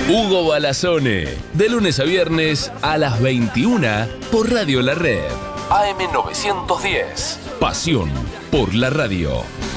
Hugo Balazone, de lunes a viernes a las 21 por Radio La Red. AM 910. Pasión por la radio.